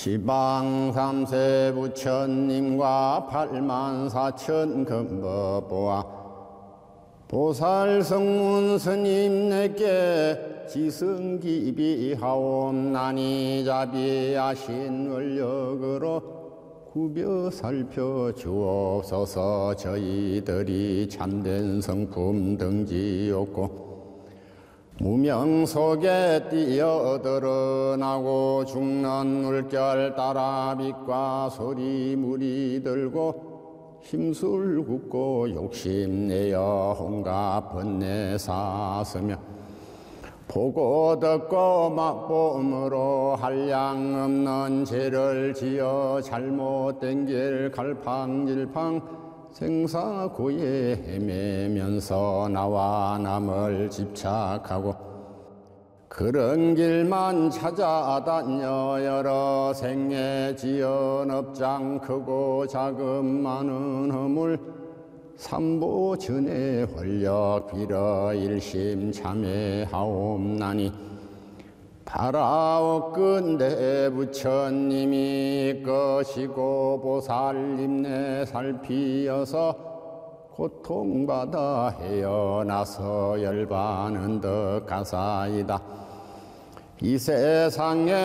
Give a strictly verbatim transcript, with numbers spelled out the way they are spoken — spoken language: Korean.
시방 삼세 부처님과 팔만 사천 금법보아 보살 성문 스님 내게 지승기비하옵나니 자비하신 원력으로 구벼 살펴 주옵소서. 저희들이 참된 성품 등지었고 무명 속에 뛰어드러나고 죽는 물결 따라 빛과 소리 물이 들고 힘술 굽고 욕심내어 혼가 번뇌 사스며 보고 듣고 맛봄으로 한량 없는 죄를 지어 잘못된 길 갈팡질팡 생사고에 헤매면서 나와 남을 집착하고 그런 길만 찾아다녀 여러 생애 지은 업장 크고 작은 많은 허물 삼보 전에 활력 빌어 일심 참회하옵나니 바라옵건대 부처님이 것이고 보살님네 살피어서 고통받아 헤어나서 열반은 덕 가사이다. 이 세상에